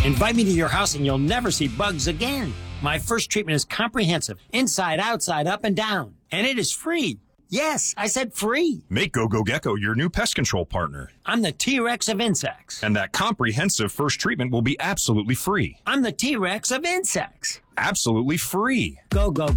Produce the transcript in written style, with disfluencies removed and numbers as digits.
Invite me to your house and you'll never see bugs again. My first treatment is comprehensive, inside, outside, up, and down. And it is free. Yes, I said free. Make GoGo Gecko your new pest control partner. I'm the T-Rex of insects. And that comprehensive first treatment will be absolutely free. I'm the T-Rex of insects. Absolutely free. Go, go,